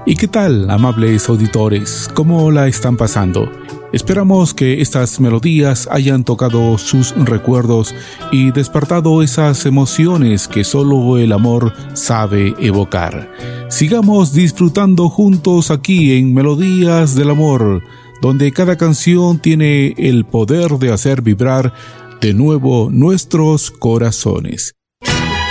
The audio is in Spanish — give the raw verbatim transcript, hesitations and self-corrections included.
¿Y qué tal, amables auditores? ¿Cómo la están pasando? Esperamos que estas melodías hayan tocado sus recuerdos y despertado esas emociones que solo el amor sabe evocar. Sigamos disfrutando juntos aquí en Melodías del Amor, donde cada canción tiene el poder de hacer vibrar de nuevo nuestros corazones.